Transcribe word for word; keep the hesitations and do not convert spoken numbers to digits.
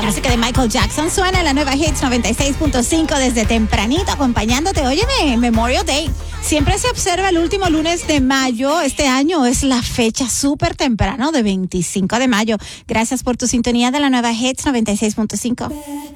clásica de Michael Jackson suena en la nueva Hits noventa y seis punto cinco desde tempranito, acompañándote. Óyeme, Memorial Day. Siempre se observa el último lunes de mayo. Este año es la fecha súper temprano de veinticinco de mayo. Gracias por tu sintonía de la nueva Hits noventa y seis punto cinco.